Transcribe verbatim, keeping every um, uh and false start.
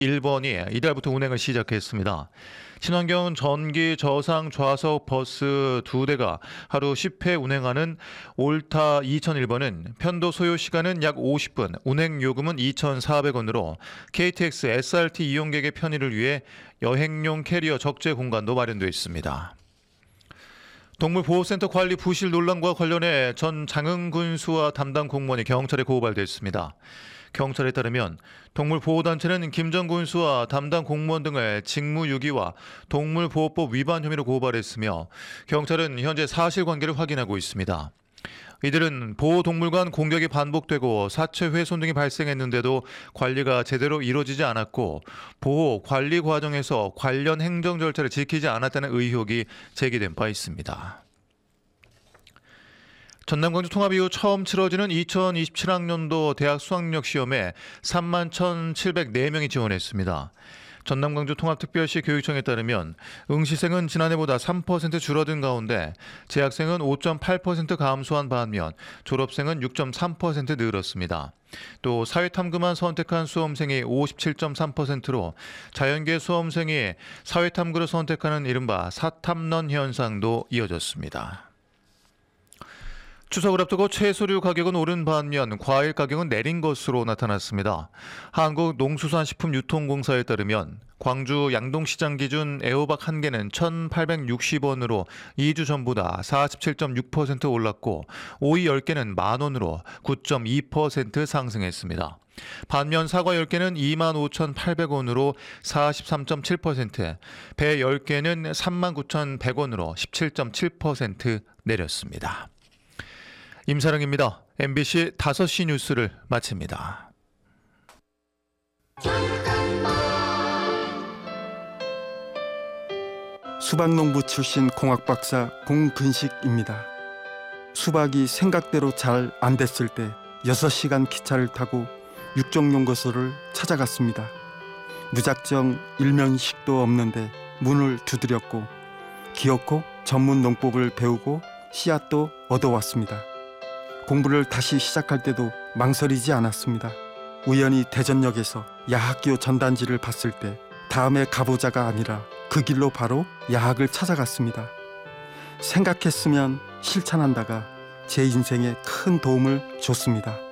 일 번이 이달부터 운행을 시작했습니다. 친환경 전기 저상 좌석 버스 두 대가 하루 십 회 운행하는 올타 이천일 번은 편도 소요 시간은 약 오십 분, 운행 요금은 이천사백 원으로 케이티엑스 에스알티 이용객의 편의를 위해 여행용 캐리어 적재 공간도 마련되어 있습니다. 동물보호센터 관리 부실 논란과 관련해 전 장흥군수와 담당 공무원이 경찰에 고발됐습니다. 경찰에 따르면 동물보호단체는 김 전 군수와 담당 공무원 등을 직무유기와 동물보호법 위반 혐의로 고발했으며 경찰은 현재 사실관계를 확인하고 있습니다. 이들은 보호동물 간 공격이 반복되고 사체 훼손 등이 발생했는데도 관리가 제대로 이루어지지 않았고 보호 관리 과정에서 관련 행정 절차를 지키지 않았다는 의혹이 제기된 바 있습니다. 전남 광주 통합 이후 처음 치러지는 이천이십칠 학년도 대학 수학력 시험에 삼만 천칠백사 명이 지원했습니다. 전남 광주 통합특별시 교육청에 따르면 응시생은 지난해보다 삼 퍼센트 줄어든 가운데 재학생은 오 점 팔 퍼센트 감소한 반면 졸업생은 육 점 삼 퍼센트 늘었습니다. 또 사회탐구만 선택한 수험생이 오십칠 점 삼 퍼센트로 자연계 수험생이 사회탐구를 선택하는 이른바 사탐런 현상도 이어졌습니다. 추석을 앞두고 채소류 가격은 오른 반면 과일 가격은 내린 것으로 나타났습니다. 한국농수산식품유통공사에 따르면 광주 양동시장 기준 애호박 한 개는 천팔백육십 원으로 이 주 전보다 사십칠 점 육 퍼센트 올랐고 오이 열 개는 만 원으로 구 점 이 퍼센트 상승했습니다. 반면 사과 열 개는 이만 오천팔백 원으로 사십삼 점 칠 퍼센트, 배 열 개는 삼만 구천백 원으로 십칠 점 칠 퍼센트 내렸습니다. 임사랑입니다. 엠비씨 다섯 시 뉴스를 마칩니다. 수박농부 출신 공학박사 공근식입니다. 수박이 생각대로 잘 안 됐을 때 여섯 시간 기차를 타고 육종연구소를 찾아갔습니다. 무작정 일면식도 없는데 문을 두드렸고 기어코 전문 농법을 배우고 씨앗도 얻어왔습니다. 공부를 다시 시작할 때도 망설이지 않았습니다. 우연히 대전역에서 야학교 전단지를 봤을 때 다음에 가보자가 아니라 그 길로 바로 야학을 찾아갔습니다. 생각했으면 실천한다가 제 인생에 큰 도움을 줬습니다.